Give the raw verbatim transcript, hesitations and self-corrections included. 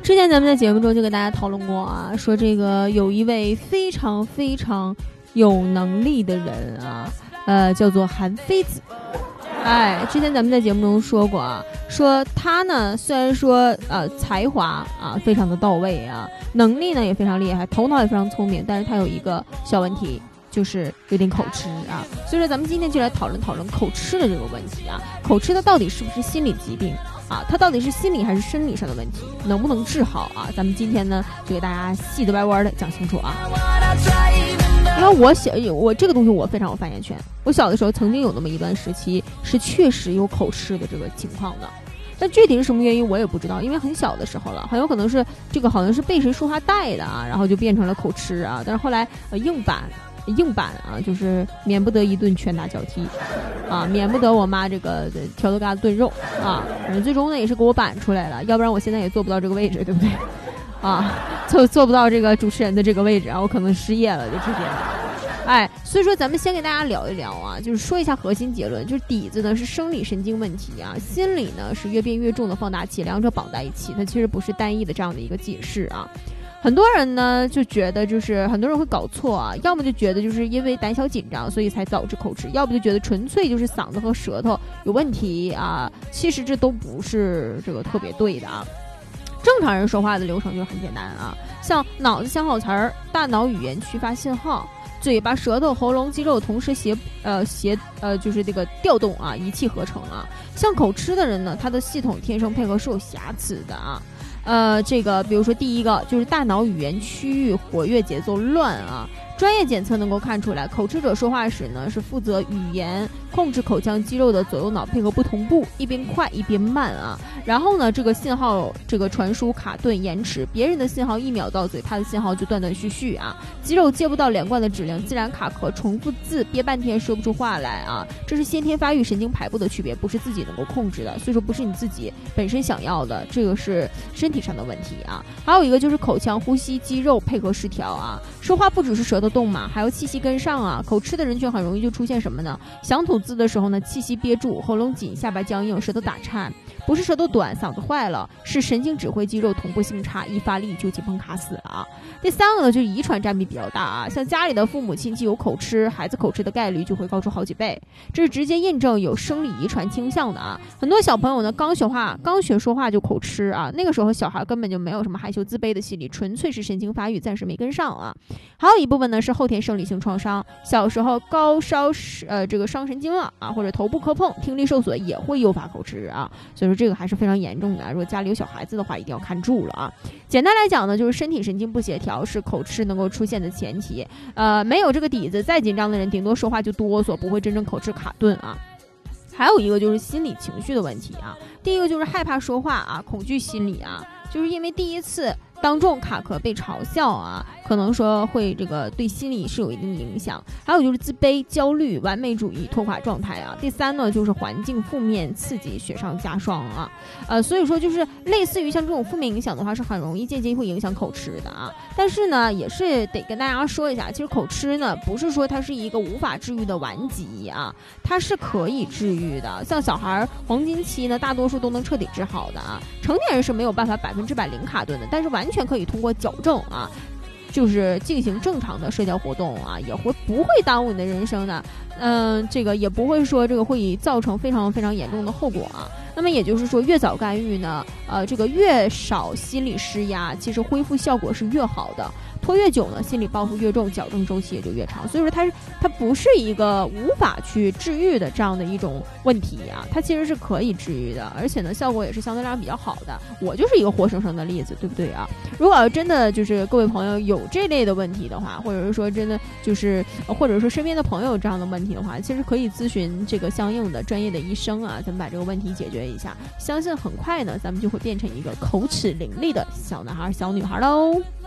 之前咱们在节目中就跟大家讨论过啊，说这个有一位非常非常有能力的人啊，呃，叫做韩非子。哎，之前咱们在节目中说过啊，说他呢虽然说呃才华啊非常的到位啊，能力呢也非常厉害，头脑也非常聪明，但是他有一个小问题，就是有点口吃啊。所以说咱们今天就来讨论讨论口吃的这个问题啊，口吃的到底是不是心理疾病啊？它到底是心理还是生理上的问题，能不能治好啊？咱们今天呢就给大家细的歪歪的讲清楚啊。因为我小我这个东西我非常有发言权，我小的时候曾经有那么一段时期是确实有口吃的这个情况的，但具体是什么原因我也不知道，因为很小的时候了，很有可能是这个好像是被谁说话带的啊，然后就变成了口吃啊。但是后来呃硬板硬板啊，就是免不得一顿拳打脚踢啊，免不得我妈这个挑豆疙瘩炖肉啊，反正最终呢也是给我板出来了，要不然我现在也做不到这个位置，对不对？啊，就做不到这个主持人的这个位置啊，我可能失业了就直接。哎，所以说咱们先给大家聊一聊啊，就是说一下核心结论，就是底子呢是生理神经问题啊，心理呢是越变越重的放大器，两者绑在一起，它其实不是单一的这样的一个解释啊。很多人呢就觉得就是很多人会搞错啊，要么就觉得就是因为胆小紧张所以才导致口吃，要不就觉得纯粹就是嗓子和舌头有问题啊，其实这都不是这个特别对的啊。正常人说话的流程就很简单啊，像脑子想好词儿，大脑语言区发信号，嘴巴、舌头、喉咙肌肉同时协呃协呃就是这个调动啊，一气呵成啊。像口吃的人呢，他的系统天生配合是有瑕疵的啊。呃，这个比如说第一个就是大脑语言区域活跃节奏乱啊。专业检测能够看出来，口吃者说话时呢是负责语言控制口腔肌肉的左右脑配合不同步，一边快一边慢啊。然后呢，这个信号这个传输卡顿延迟，别人的信号一秒到嘴，他的信号就断断续续啊。肌肉接不到连贯的指令，自然卡壳，重复字憋半天说不出话来啊。这是先天发育神经排布的区别，不是自己能够控制的，所以说不是你自己本身想要的，这个是身体上的问题啊。还有一个就是口腔呼吸肌肉配合失调啊，说话不只是舌头动嘛，还有气息跟上啊。口吃的人群很容易就出现什么呢？想吐字的时候呢，气息憋住，喉咙紧，下巴僵硬，舌头打颤，不是舌头短嗓子坏了，是神经指挥肌肉同步性差，一发力就紧绷卡死了啊。第三个呢，就是遗传占比比较大啊，像家里的父母亲戚有口吃，孩子口吃的概率就会高出好几倍，这是直接印证有生理遗传倾向的啊。很多小朋友呢刚学话刚学说话就口吃啊，那个时候小孩根本就没有什么害羞自卑的心理，纯粹是神经发育暂时没跟上啊。还有一部分呢是后天生理性创伤，小时候高烧呃这个伤神经了啊，或者头部磕碰，听力受损也会诱发口吃啊，所以说这个还是非常严重的，如果家里有小孩子的话一定要看住了啊。简单来讲呢，就是身体神经不协调是口吃能够出现的前提，呃没有这个底子，再紧张的人顶多说话就哆嗦，不会真正口吃卡顿啊。还有一个就是心理情绪的问题啊，第一个就是害怕说话啊，恐惧心理啊，就是因为第一次当众卡壳被嘲笑啊，可能说会这个对心理是有一定影响。还有就是自卑、焦虑、完美主义、拖垮状态啊。第三呢，就是环境负面刺激，雪上加霜啊。呃，所以说就是类似于像这种负面影响的话，是很容易间接会影响口吃的啊。但是呢，也是得跟大家说一下，其实口吃呢，不是说它是一个无法治愈的顽疾啊，它是可以治愈的。像小孩黄金期呢，大多数都能彻底治好的啊。成年人是没有办法百分之百零卡顿的，但是完全可以通过矫正啊，就是进行正常的社交活动啊，也会不会耽误你的人生的，嗯、呃，这个也不会说这个会造成非常非常严重的后果啊。那么也就是说，越早干预呢，呃，这个越少心理施压，其实恢复效果是越好的。拖越久呢，心理包袱越重，矫正周期也就越长。所以说它是它不是一个无法去治愈的这样的一种问题啊，它其实是可以治愈的，而且呢效果也是相对来说比较好的。我就是一个活生生的例子，对不对啊？如果要真的就是各位朋友有这类的问题的话，或者是说真的就是或者说身边的朋友有这样的问题的话，其实可以咨询这个相应的专业的医生啊，咱们把这个问题解决一下，相信很快呢咱们就会变成一个口齿伶俐的小男孩小女孩喽。